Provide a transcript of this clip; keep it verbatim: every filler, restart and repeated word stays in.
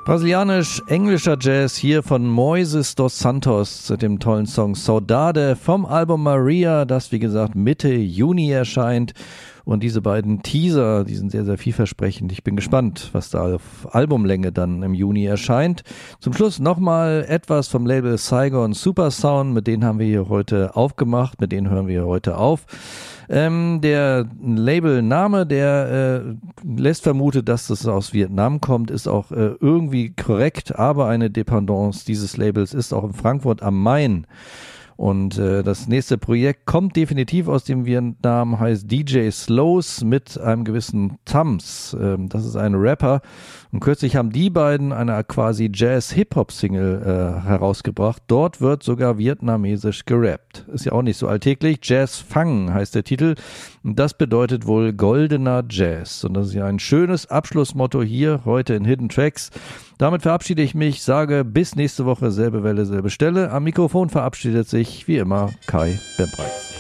Brasilianisch-englischer Jazz hier von Moises dos Santos, dem tollen Song Saudade vom Album Maria, das wie gesagt Mitte Juni erscheint. Und diese beiden Teaser, die sind sehr, sehr vielversprechend. Ich bin gespannt, was da auf Albumlänge dann im Juni erscheint. Zum Schluss nochmal etwas vom Label Saigon Supersound. Mit denen haben wir hier heute aufgemacht, mit denen hören wir heute auf. Ähm, der Labelname, der äh, lässt vermuten, dass es aus Vietnam kommt, ist auch äh, irgendwie korrekt, aber eine Dependance dieses Labels ist auch in Frankfurt am Main. Und äh, das nächste Projekt kommt definitiv aus dem Vietnam, heißt D J Slows mit einem gewissen Tams. Ähm, das ist ein Rapper. Und kürzlich haben die beiden eine quasi Jazz-Hip-Hop-Single äh, herausgebracht. Dort wird sogar vietnamesisch gerappt. Ist ja auch nicht so alltäglich. Jazz Fang heißt der Titel. Und das bedeutet wohl goldener Jazz. Und das ist ja ein schönes Abschlussmotto hier heute in Hidden Tracks. Damit verabschiede ich mich, sage bis nächste Woche, selbe Welle, selbe Stelle. Am Mikrofon verabschiedet sich wie immer Kai Bembreitz.